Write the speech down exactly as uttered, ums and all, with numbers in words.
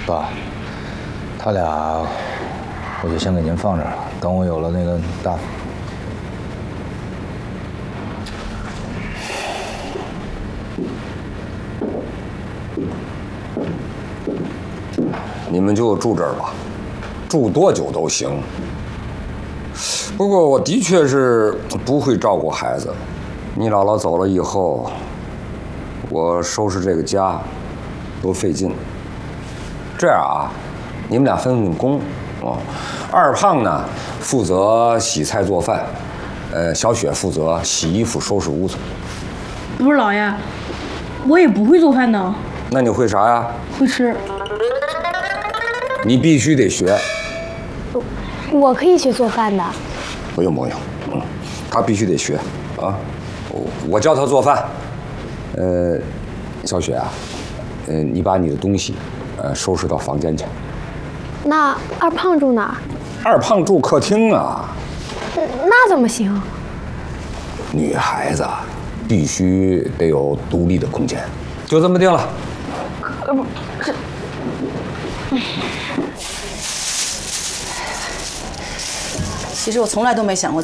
爸，他俩我就先给您放这儿了，等我有了那个大。 你们就住这儿吧，住多久都行。不过我的确是不会照顾孩子，你姥姥走了以后，我收拾这个家多费劲。这样啊，你们俩分分工啊。二胖呢负责洗菜做饭，呃，小雪负责洗衣服、收拾屋子。 不是老爷，我也不会做饭的。 那你会啥呀？ 会吃。 你必须得学。 我可以学做饭的。 不用不用，嗯，他必须得学啊。我我教他做饭。呃，小雪啊，呃，你把你的东西，呃，收拾到房间去。 那二胖住哪儿？ 二胖住客厅啊。 那怎么行？ 女孩子必须得有独立的空间，就这么定了。 呃不，这。 其实我从来都没想过